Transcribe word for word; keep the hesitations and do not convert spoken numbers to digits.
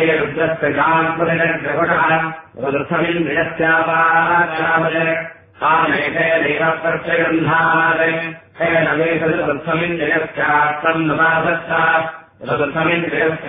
रुद्रस्य गान्पुरिणग्रहुणः रुद्रसमिन्द्रियस्यापाराचामय कामेशैरेव पर्चगन्धात् हेन वेदरुद्रसमिन्द्रियस्यात्तम् नमादत्ता रुद्रसमिन्द्रियस्य